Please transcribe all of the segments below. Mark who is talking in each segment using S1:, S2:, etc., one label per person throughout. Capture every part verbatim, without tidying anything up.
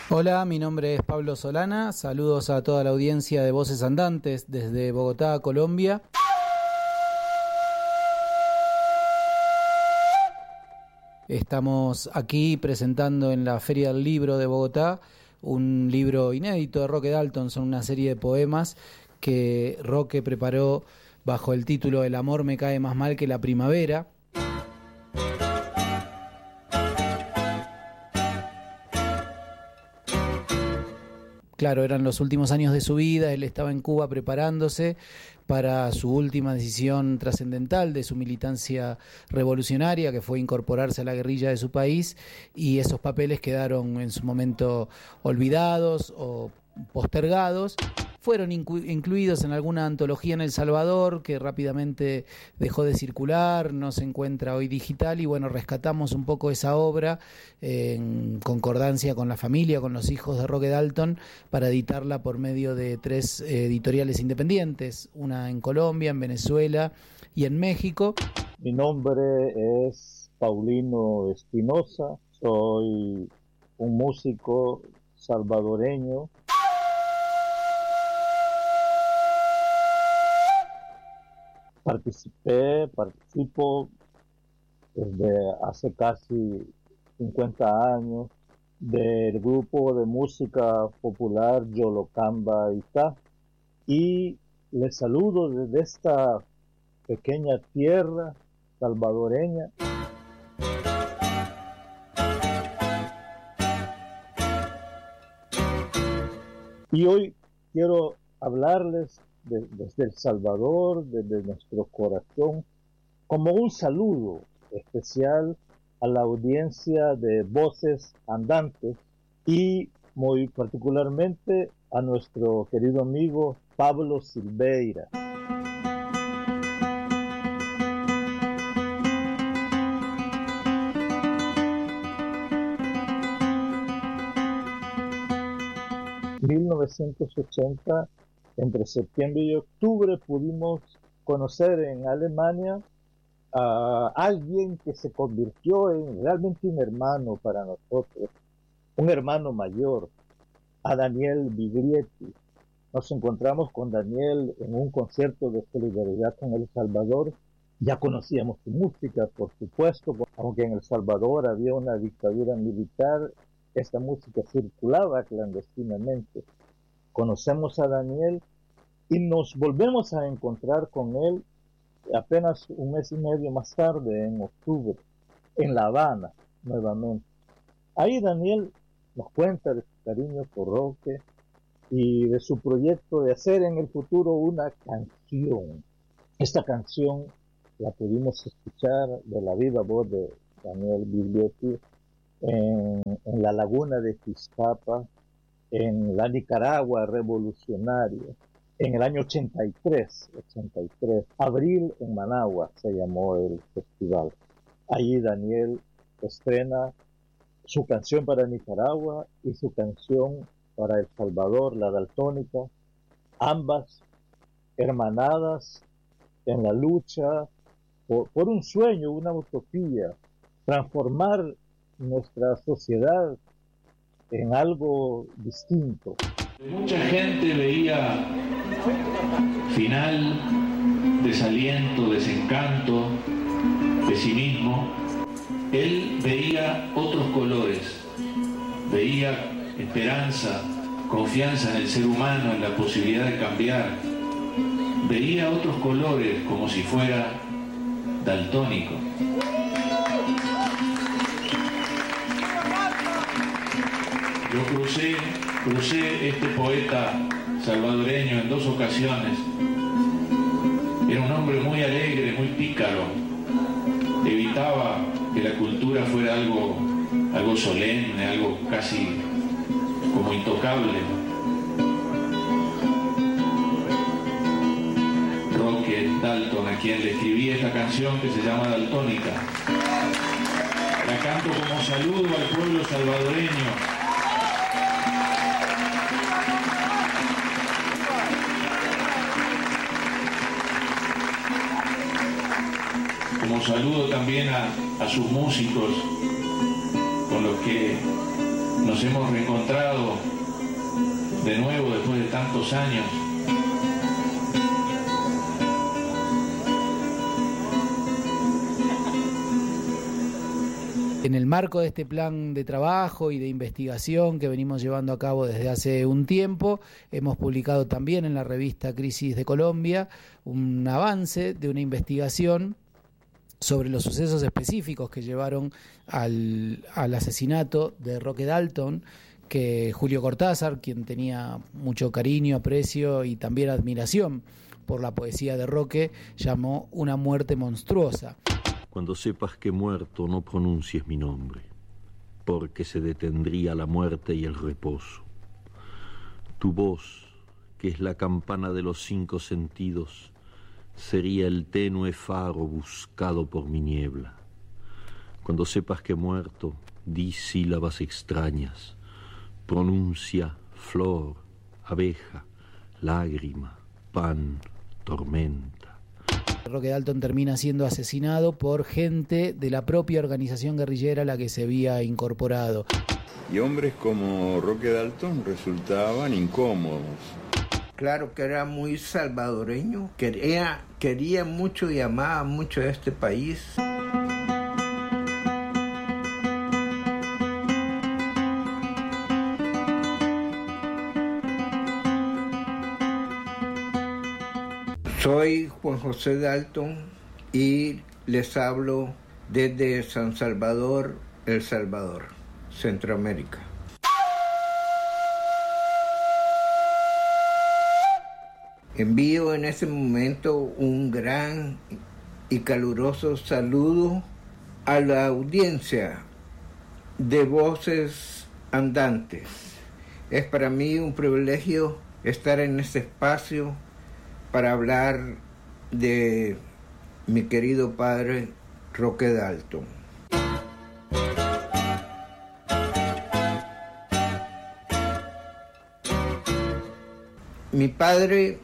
S1: Hola, mi nombre es Pablo Solana, saludos a toda la audiencia de Voces Andantes desde Bogotá, Colombia. Estamos aquí presentando en la Feria del Libro de Bogotá un libro inédito de Roque Dalton, son una serie de poemas que Roque preparó bajo el título El amor me cae más mal que la primavera. Claro, eran los últimos años de su vida, él estaba en Cuba preparándose para su última decisión trascendental de su militancia revolucionaria, que fue incorporarse a la guerrilla de su país, y esos papeles quedaron en su momento olvidados o postergados. Fueron inclu- incluidos en alguna antología en El Salvador que rápidamente dejó de circular, no se encuentra hoy digital y bueno, rescatamos un poco esa obra eh, en concordancia con la familia, con los hijos de Roque Dalton, para editarla por medio de tres eh, editoriales independientes, una en Colombia, en Venezuela y en México.
S2: Mi nombre es Paulino Espinosa, soy un músico salvadoreño. Participé, participo desde hace casi cincuenta años del grupo de música popular Yolocamba Itá, y les saludo desde esta pequeña tierra salvadoreña. Y hoy quiero hablarles de, desde El Salvador, desde nuestro corazón, como un saludo especial a la audiencia de Voces Andantes y muy particularmente a nuestro querido amigo Pablo Silveira. mil novecientos ochenta, entre septiembre y octubre, pudimos conocer en Alemania a alguien que se convirtió en realmente un hermano para nosotros, un hermano mayor, a Daniel Biglietti. Nos encontramos con Daniel en un concierto de solidaridad con El Salvador. Ya conocíamos su música, por supuesto, aunque en El Salvador había una dictadura militar, esta música circulaba clandestinamente. Conocemos a Daniel y nos volvemos a encontrar con él apenas un mes y medio más tarde, en octubre, en La Habana, nuevamente. Ahí Daniel nos cuenta de su cariño por Roque y de su proyecto de hacer en el futuro una canción. Esta canción la pudimos escuchar de la viva voz de Daniel Biglietti en, en la laguna de Tizcapa, en la Nicaragua revolucionaria, en el año ochenta y tres, Abril en Managua se llamó el festival. Allí Daniel estrena su canción para Nicaragua y su canción para El Salvador, la daltónica, ambas hermanadas en la lucha por, por un sueño, una utopía, transformar nuestra sociedad en algo distinto.
S3: Mucha gente veía final, desaliento, desencanto, pesimismo. Él veía otros colores, veía esperanza, confianza en el ser humano, en la posibilidad de cambiar. Veía otros colores como si fuera daltónico. Yo crucé, crucé este poeta salvadoreño en dos ocasiones. Era un hombre muy alegre, muy pícaro. Evitaba que la cultura fuera algo, algo solemne, algo casi como intocable. Roque Dalton, a quien le escribí esta canción que se llama Daltónica. La canto como saludo al pueblo salvadoreño. Como saludo también a, a sus músicos, con los que Nos hemos reencontrado de nuevo después de tantos años.
S1: En el marco de este plan de trabajo y de investigación que venimos llevando a cabo desde hace un tiempo, hemos publicado también en la revista Crisis de Colombia un avance de una investigación sobre los sucesos específicos que llevaron al, al asesinato de Roque Dalton, que Julio Cortázar, quien tenía mucho cariño, aprecio y también admiración por la poesía de Roque, llamó una muerte monstruosa.
S4: Cuando sepas que he muerto, no pronuncies mi nombre, porque se detendría la muerte y el reposo. Tu voz, que es la campana de los cinco sentidos, sería el tenue faro buscado por mi niebla. Cuando sepas que he muerto, di sílabas extrañas, pronuncia flor, abeja, lágrima, pan, tormenta.
S1: Roque Dalton termina siendo asesinado por gente de la propia organización guerrillera a la que se había incorporado.
S5: Y hombres como Roque Dalton resultaban incómodos.
S6: Claro que era muy salvadoreño, quería, quería mucho y amaba mucho a este país. Soy Juan José Dalton y les hablo desde San Salvador, El Salvador, Centroamérica. Envío en este momento un gran y caluroso saludo a la audiencia de Voces Andantes. Es para mí un privilegio estar en este espacio para hablar de mi querido padre Roque Dalton. Mi padre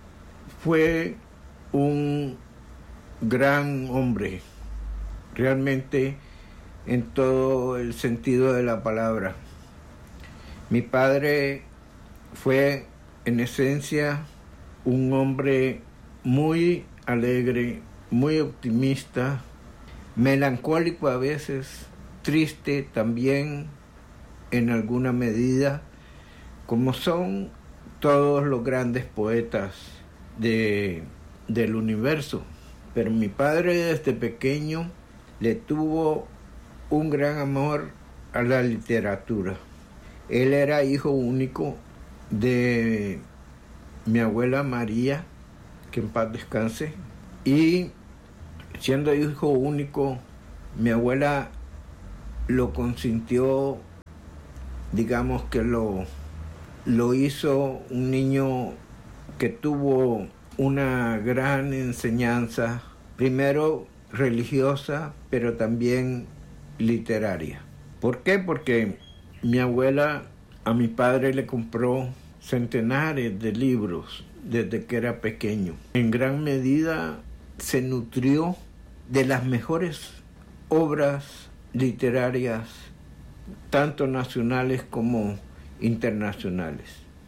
S6: fue un gran hombre, realmente en todo el sentido de la palabra. Mi padre fue en esencia un hombre muy alegre, muy optimista, melancólico a veces, triste también en alguna medida, como son todos los grandes poetas de, del universo. Pero mi padre desde pequeño le tuvo un gran amor a la literatura. Él era hijo único de mi abuela María, que en paz descanse, y siendo hijo único, mi abuela lo consintió, digamos que lo, lo hizo un niño que tuvo una gran enseñanza, primero religiosa, pero también literaria. ¿Por qué? Porque mi abuela a mi padre le compró centenares de libros desde que era pequeño. En gran medida se nutrió de las mejores obras literarias, tanto nacionales como internacionales.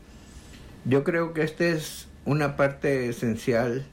S6: Yo creo que esta es una parte esencial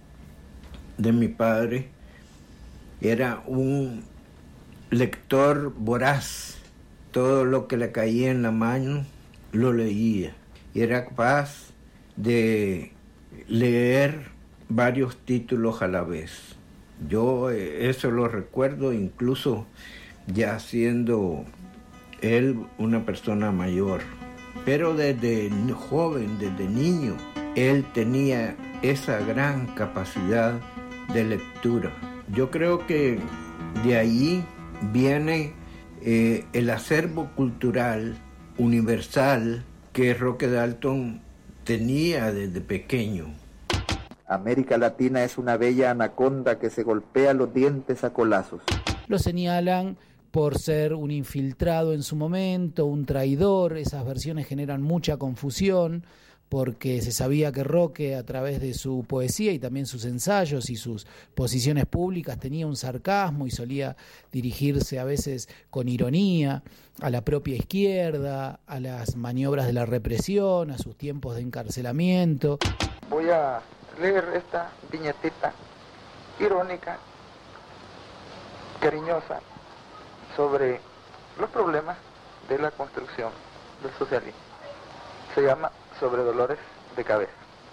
S6: de mi padre. Era un lector voraz. Todo lo que le caía en la mano lo leía. Y era capaz de leer varios títulos a la vez. Yo eso lo recuerdo incluso ya siendo él una persona mayor. Pero desde joven, desde niño, él tenía esa gran capacidad de lectura. Yo creo que de ahí viene eh, el acervo cultural universal que Roque Dalton tenía desde pequeño.
S7: América Latina es una bella anaconda que se golpea los dientes a colazos.
S1: Lo señalan por ser un infiltrado en su momento, un traidor. Esas versiones generan mucha confusión porque se sabía que Roque, a través de su poesía y también sus ensayos y sus posiciones públicas, tenía un sarcasmo y solía dirigirse a veces con ironía a la propia izquierda, a las maniobras de la represión, a sus tiempos de encarcelamiento.
S8: Voy a leer esta viñetita irónica, cariñosa, sobre los problemas de la construcción del socialismo. Se llama Sobre dolores de cabeza.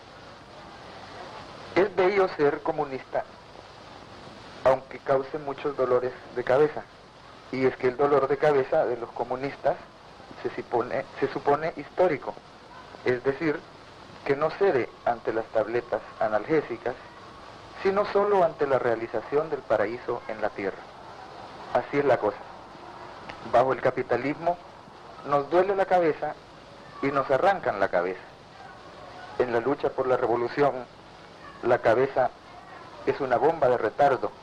S8: Es bello ser comunista, aunque cause muchos dolores de cabeza. Y es que el dolor de cabeza de los comunistas se supone, se supone histórico. Es decir, que no cede ante las tabletas analgésicas, sino solo ante la realización del paraíso en la tierra. Así es la cosa. Bajo el capitalismo nos duele la cabeza y nos arrancan la cabeza. En la lucha por la revolución, la cabeza es una bomba de retardo.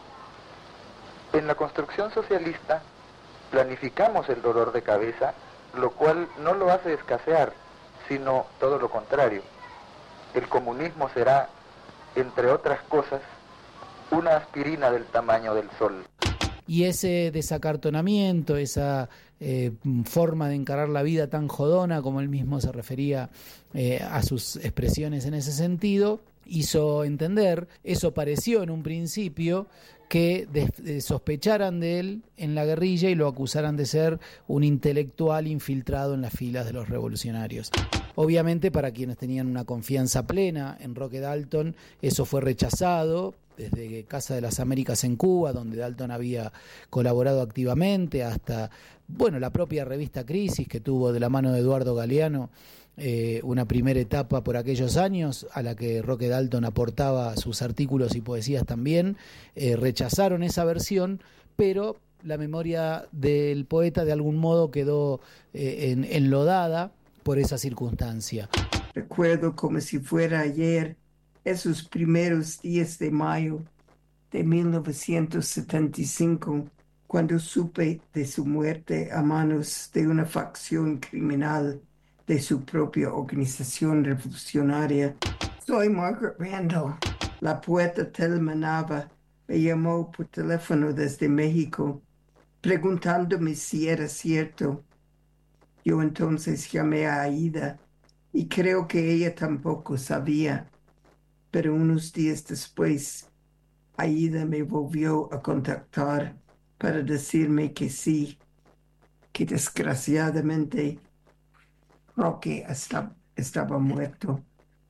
S8: En la construcción socialista, planificamos el dolor de cabeza, lo cual no lo hace escasear, sino todo lo contrario. El comunismo será, entre otras cosas, una aspirina del tamaño del sol.
S1: Y ese desacartonamiento, esa eh, forma de encarar la vida tan jodona, como él mismo se refería eh, a sus expresiones en ese sentido, hizo entender, eso pareció en un principio, que de, de sospecharan de él en la guerrilla y lo acusaran de ser un intelectual infiltrado en las filas de los revolucionarios. Obviamente, para quienes tenían una confianza plena en Roque Dalton, eso fue rechazado, desde Casa de las Américas en Cuba, donde Dalton había colaborado activamente, hasta, bueno, la propia revista Crisis, que tuvo de la mano de Eduardo Galeano eh, una primera etapa por aquellos años, a la que Roque Dalton aportaba sus artículos y poesías también, eh, rechazaron esa versión, pero la memoria del poeta de algún modo quedó eh, en, enlodada por esa circunstancia.
S9: Recuerdo como si fuera ayer esos primeros días de mayo de mil novecientos setenta y cinco, cuando supe de su muerte a manos de una facción criminal de su propia organización revolucionaria. Soy Margaret Randall. La poeta Thelma Nava me llamó por teléfono desde México, preguntándome si era cierto. Yo entonces llamé a Aida y creo que ella tampoco sabía. Pero unos días después, Aida me volvió a contactar para decirme que sí, que desgraciadamente Roque estaba, estaba muerto.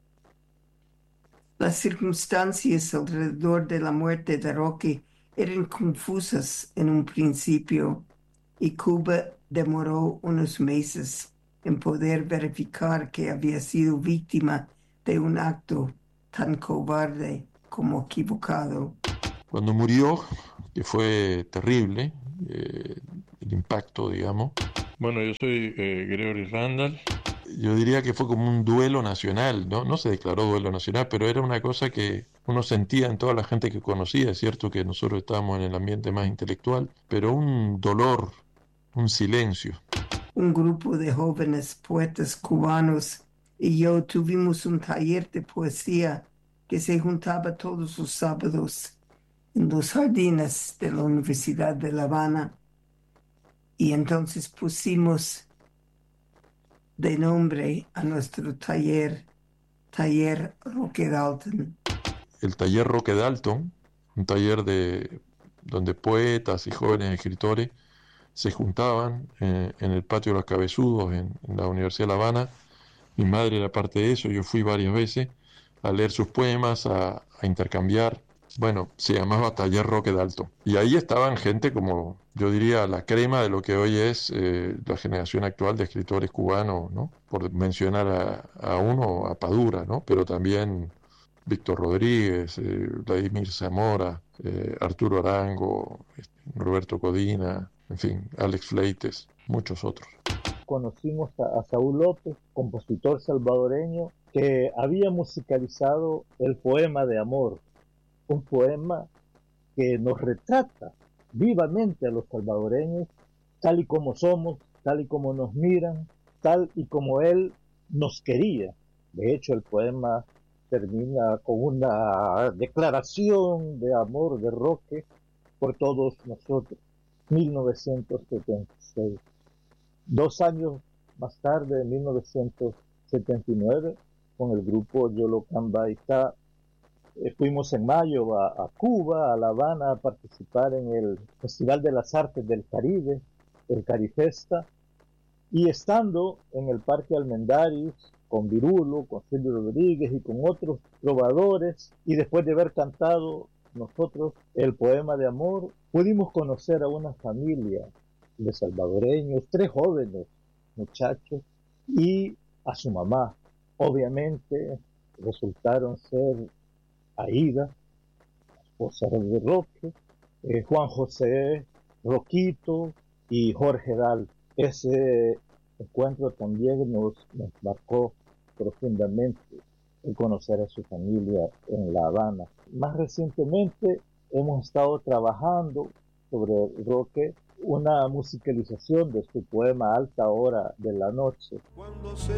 S9: Las circunstancias alrededor de la muerte de Roque eran confusas en un principio y Cuba demoró unos meses en poder verificar que había sido víctima de un acto tan cobarde como equivocado.
S10: Cuando murió, que fue terrible, eh, el impacto, digamos.
S11: Bueno, yo soy eh, Gregory Randall.
S10: Yo diría que fue como un duelo nacional, ¿no? No se declaró duelo nacional, pero era una cosa que uno sentía en toda la gente que conocía. Es cierto que nosotros estábamos en el ambiente más intelectual, pero un dolor, un silencio.
S9: Un grupo de jóvenes poetas cubanos y yo tuvimos un taller de poesía que se juntaba todos los sábados en los jardines de la Universidad de La Habana. Y entonces pusimos de nombre a nuestro taller, Taller Roque Dalton.
S10: El taller Roque Dalton, un taller de, donde poetas y jóvenes escritores se juntaban eh, en el patio de los Cabezudos en, en la Universidad de La Habana. Mi madre era parte de eso, yo fui varias veces a leer sus poemas, a, a intercambiar. Bueno, se llamaba Taller Roque Dalton. Y ahí estaban gente como, yo diría, la crema de lo que hoy es eh, la generación actual de escritores cubanos, ¿no? Por mencionar a, a uno, a Padura, ¿no? Pero también Víctor Rodríguez, eh, Vladimir Zamora, eh, Arturo Arango, Roberto Codina, en fin, Alex Fleites, muchos otros.
S2: Conocimos a, a Saúl López, compositor salvadoreño, que había musicalizado el poema de amor, un poema que nos retrata vivamente a los salvadoreños, tal y como somos, tal y como nos miran, tal y como él nos quería. De hecho, el poema termina con una declaración de amor de Roque por todos nosotros. mil novecientos setenta y seis. Dos años más tarde, en mil novecientos setenta y nueve, con el grupo Yolocambaitá, eh, fuimos en mayo a, a Cuba, a La Habana, a participar en el Festival de las Artes del Caribe, el Carifesta, y estando en el Parque Almendaris, con Virulo, con Silvio Rodríguez y con otros trovadores, y después de haber cantado nosotros el poema de amor, pudimos conocer a una familia de salvadoreños, tres jóvenes muchachos, y a su mamá. Obviamente resultaron ser Aida, esposa de Roque, eh, Juan José, Roquito y Jorge Dal. Ese encuentro también nos, nos marcó profundamente el conocer a su familia en La Habana. Más recientemente hemos estado trabajando sobre Roque una musicalización de su poema Alta Hora de la Noche.
S12: Cuando se